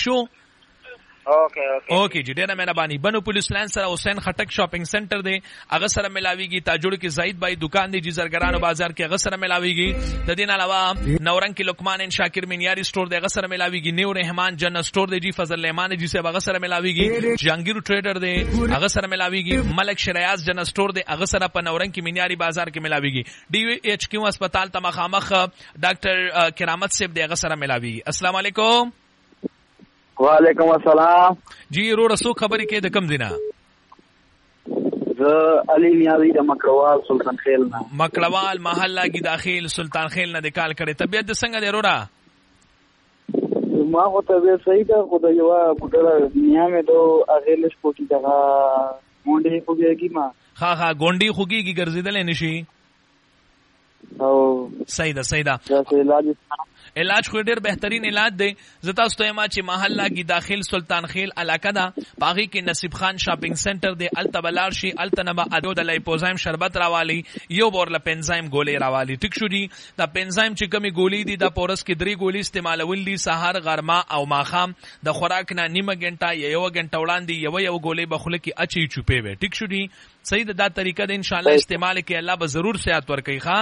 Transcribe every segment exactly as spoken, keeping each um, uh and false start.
شو اوکے اوکے اوکے جی ډیره مهرباني. بنو پولیس لاین سره حسین خټک شاپینګ سنټر دی هغه سره ملاویږي. تاجوړ کې زید بھائی دکان دی. جزرګرانو بازار کې هغه سره ملاویږي. د دې علاوه نورنګ کې لقمان ان شاکر منیاری سٹور دی هغه سره ملاویږي. نیو رحمان جنت سٹور دی جی فضل رحمان جی صاحب هغه سره ملاویږي. جهانگیر ټریډر دی هغه سره ملاویږي. ملک شریاز جنت سٹور دی هغه سره په نورنګ کې منیاری بازار کې ملاویږي. ډي وی ایچ کیو هسپتال ته مخامخ ډاکټر کرامت صاحب دی هغه سره ملاویږي. السلام علیکم. وعلیکم السلام. جی رو رسو خبرې کې د کم دینا زه علي نیازی د مکړوال سلطان خیل نه مکړوال محله کې داخل سلطان خیل نه د کال کړي. طبيعت څنګه دی رورا؟ ما خو طبيعت صحیح ده. خو د یو بوټره نیامه دو اغیل سپوټي دغه مونډي خوږیږي ما ها ها ګونډي خوږیږي ګرځیدل نشي. او صحیح ده صحیح ده. دا علاج علاج خو ډیر بهترین علاج دی. زتا ستویما چې محله کې داخل سلطان خیل علاقه ده باغی کې نصیب خان شاپینګ سنټر دی. التبلار شي التنبا ادو د لایپوزایم شربت راوالی یو بورله پنزایم ګولې راوالی. ټیک شو دي. دا پنزایم چې کمی ګولې دي د پورس کې درې ګولې استعمالول دي سحر غرما او ماخام د خوراک نه نیمه غنټه یا یو غنټه وړاندې یو یو ګولې بخله کې اچي چوپې وي. ټیک شو دي. صحیح ده. دا طریقه د ان شاء الله استعمال کې الله به ضرور صحت ورکړي. ښا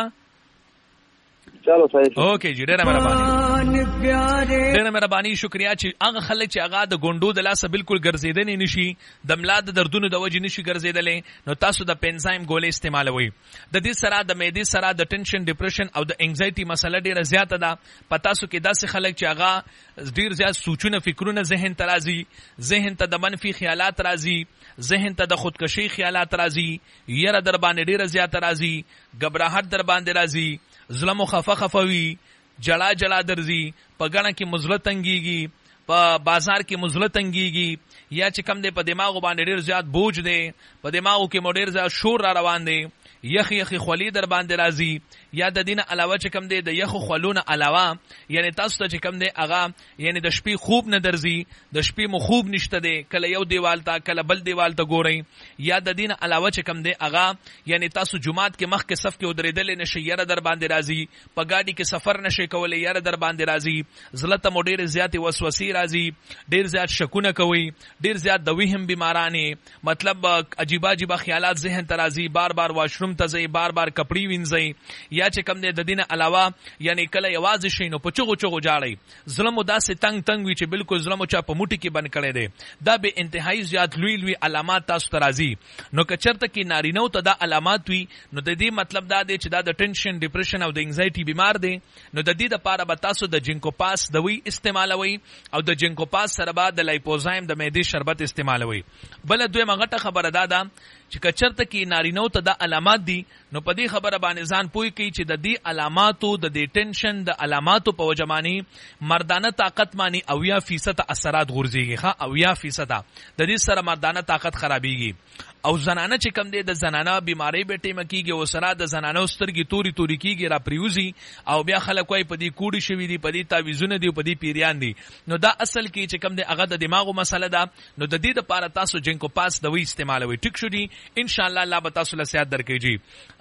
چلو صحیح. اوکے جی ډیره مهرباني ډیره مهرباني. شکریا چې هغه خلک چې هغه د ګوندو د لاسه بالکل ګرځیدنې نشي د ملاد دردونو د وجې نشي ګرځیدلې نو تاسو د پنزایم ګولې استعمالوي. د دې سره د معدې سره د ټینشن ډیپریشن او د انګزایټي مسله ډیره زیاته ده. پتا سو کې داسې خلک چې هغه ډیر زیات سوچونه فکرونه ذهن ته راځي. ذهن ته د منفي خیالات راځي. ذهن ته د خودکشي خیالات راځي. یره در باندې ډیره زیاته راځي. غبرهټ در باندې راځي. ظلم و خفه خفوي. جلا جلا درځي. په غاڼه کې مزلت انګيږي. په بازار کې مزلت انګيږي. یا چې کم دی په دماغ باندې ډیر زیات بوج دی. په دماغو کې مو ډیر زیات شور را روان دی. یخ یخ خولي در باندې راځي. یا د دینه علاوه چې کم دی د یخ خولونه علاوه یعنی تاسو ته چې کم دی هغه یعنی د شپې خوب نه درځي. د شپې مو خوب نشته دی. کله یو دیوال ته کله بل دیوال ته ګورئ. یا د دینه علاوه چې کم دی هغه یعنی تاسو جمعات کې مخ کې صف کې ودرېدل نشئ. یره در باندې راځي. په ګاډي کې سفر نشئ کولای. یره در باندې راځي. زلته مو ډېر زیات وسوسې راځي. ډېر زیات شکونه کوي. ډېر زیات د وهم بیمارانه مطلب عجیب عجیب خیالات ذهن ته راځي. بار بار واشروم ته ځي. بار بار کپړې وینځي. یا چې کم دی د دینه علاوه یعنی کله یوازې شي نو په چغو چغو جاړي. ظلم داسې تنگ تنگ وي چې بالکل ظلم چا په موټي کې بند کړي دي. دا به انتهایی زیات لوی لوی علامات تاسو ته راځي. نو که چرته کې نارینو ته دا علامات وي نو د دې مطلب دا دی چې دا د ټینشن ډیپریشن او د انګزایټي بیمار دی. نو د دې لپاره به تاسو د جینکو پاس دوی استعمالوي او د جینکو پاس سره به د لایپوزایم د معدې شربت استعمالوي. بل دویمه غټه خبره دا ده چې کچرته کې نارینو ته د علامات دي نو په دې خبره باندې ځان پوي کوي چې د دې علاماتو د دې ټینشن د علاماتو په وجمانی مردانه طاقت مانی اویا فیصد اثرات غورځيږي. ښه اویا فیصد د دې سره مردانه طاقت خرابيږي. او زنانه چې کم دی د زنانه بیماری به ټیمه کیږي او سره د زنانه سترګې توري توري کیږي را پریوزي او بیا خلک وای په دې کوډي شوی دی په دې تعویذونه دی په دې پیریان دی. نو دا اصل کې چې کم دی هغه د دماغو مسله ده. نو د دې لپاره تاسو جنکو پاس دوی استعمالوي. ټیک شو دی. ان شاء الله الله به تاسو له صحت درکړي. جی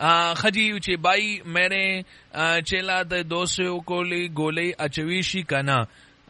خجی چې بای میرے چلا د دو سو کولی گولی اچوي شي کنه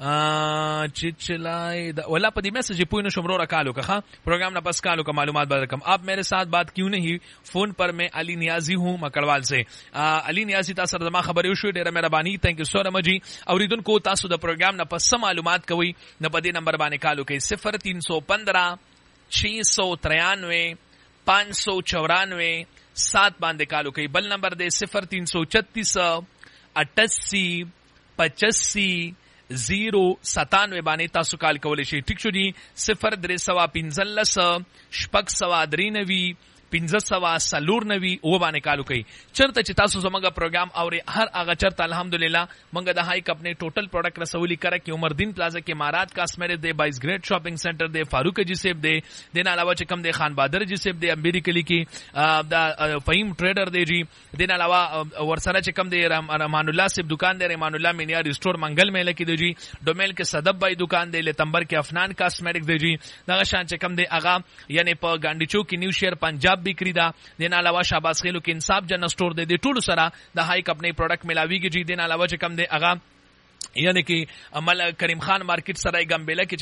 چچلائے ولا پدی میسج پوئی نشم رو رکالو کا پروگرام نہ بس کالو کا معلومات بات رکم. آپ میرے ساتھ بات کیوں نہیں فون پر. میں علی نیازی ہوں مکڑوال سے. علی نیازی تاسو زما خبرې وشو ډیره مهرباني. تhank you so much. اوریدونکو تاسو د پروگرام نه پس معلومات کوي نه پدی نمبر باندې کالو کې صفر تین سو پندرہ چھ سو ترانوے پانچ سو چورانوے سات باندې کالو کوي. بل نمبر دے صفر تین سو چھتیس اٹاسی پچاسی زیرو ستانوے باندې تاسو کال کولی شئ. ټیک شو دی. صفر درې سوا پنځلس شپږ سوا درې نوي پنځه سوا څلور نوي او باندې کالو کوي. چرته چې تاسو زموږ پروګرام اوري هر هغه چرته الحمدلله موږ د هایک خپل ټوټل پروډکټ رسولي کړه کې عمر دین پلازا کې امارات کاسمیټک دی بایس گریډ شاپینګ سنټر دی فاروق جی سیب دی دین علاوه چې کم دی خان بہادر جی سیب دی امریکلی کې دا فہیم ټریډر دی جی. دین علاوه ورسره چې کم دی رحمان الله سیب دکان دی رحمان الله مینیا ریسټور منګل میله کې دی جی. ډومیل کې صدب بای دکان دی لتمبر کې افنان کاسمیټک دی جی. دغه شان چې کم دی اغا یعنی په ګاندی چوک کې نیو شهر پنجاب بکری دا. دین علاوه شاباس خیلو کې انصاف جن سٹور دی. دی ټولو سره د هایک خپل پروډکټ ملاویږي جی. دین علاوه چې کم دی اغا یعنی کہ عمل کریم خان مارکیٹ سرای گمبیلا کی